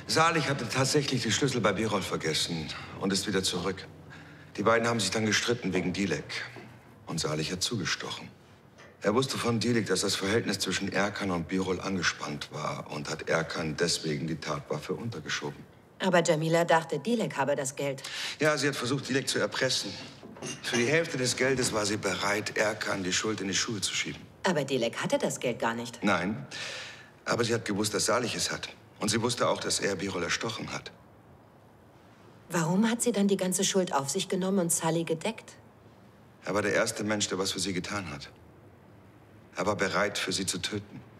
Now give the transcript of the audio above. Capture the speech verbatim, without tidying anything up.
Salih hatte tatsächlich die Schlüssel bei Birol vergessen und ist wieder zurück. Die beiden haben sich dann gestritten wegen Dilek. Und Salih hat zugestochen. Er wusste von Dilek, dass das Verhältnis zwischen Erkan und Birol angespannt war und hat Erkan deswegen die Tatwaffe untergeschoben. Aber Jamila dachte, Dilek habe das Geld. Ja, sie hat versucht, Dilek zu erpressen. Für die Hälfte des Geldes war sie bereit, Erkan die Schuld in die Schuhe zu schieben. Aber Dilek hatte das Geld gar nicht. Nein, aber sie hat gewusst, dass Salih es hat. Und sie wusste auch, dass er Birol erstochen hat. Warum hat sie dann die ganze Schuld auf sich genommen und Salih gedeckt? Er war der erste Mensch, der was für sie getan hat. Er war bereit, für sie zu töten.